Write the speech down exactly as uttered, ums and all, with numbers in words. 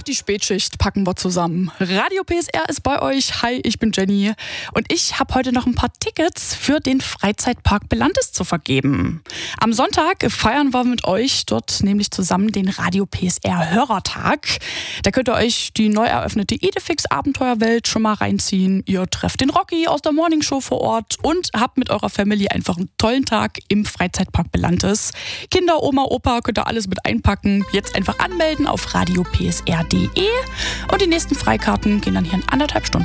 die Spätschicht packen wir zusammen. Radio P S R ist bei euch. Hi, ich bin Jenny. Und ich habe heute noch ein paar Tickets für den Freizeitpark Belantes zu vergeben. Am Sonntag feiern wir mit euch dort nämlich zusammen den Radio P S R Hörertag. Da könnt ihr euch die neu eröffnete Idefix Abenteuerwelt schon mal reinziehen. Ihr trefft den Rocky aus der Morningshow vor Ort und habt mit eurer Familie einfach einen tollen Tag im Freizeitpark Belantes. Kinder, Oma, Opa, könnt ihr alles mit einpacken. Jetzt einfach anmelden auf radio p s r punkt d e und die nächsten Freikarten gehen dann hier in anderthalb Stunden